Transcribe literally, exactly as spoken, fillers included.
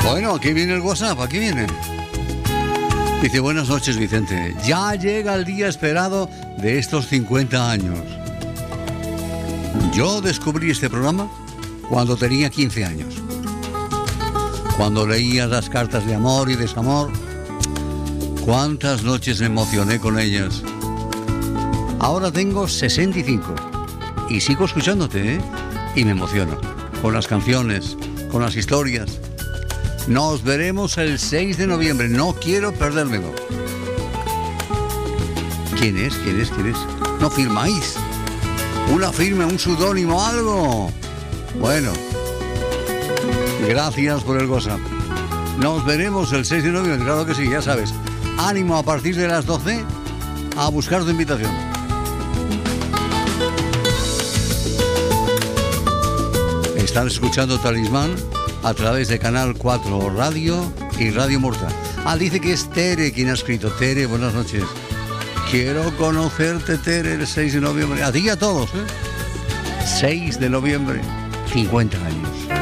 Bueno, aquí viene el WhatsApp, aquí viene. Dice, buenas noches, Vicente. Ya llega el día esperado de estos cincuenta años. Yo descubrí este programa cuando tenía quince años. Cuando leía las cartas de amor y desamor, cuántas noches me emocioné con ellas. Ahora tengo sesenta y cinco y sigo escuchándote, ¿eh? Y me emociono con las canciones, con las historias. Nos veremos el seis de noviembre, no quiero perdérmelo. ¿Quién es? ¿Quién es? ¿Quién es? ¿No firmáis? ¿Una firma, un seudónimo, algo? Bueno, gracias por el WhatsApp. Nos veremos el seis de noviembre, claro que sí, ya sabes. Ánimo a partir de las doce a buscar tu invitación. Están escuchando Talismán a través de Canal cuatro Radio y Radio Morta. Ah, dice que es Tere quien ha escrito. Tere, buenas noches. Quiero conocerte, Tere, el seis de noviembre. A ti y a todos, ¿eh? seis de noviembre, cincuenta años.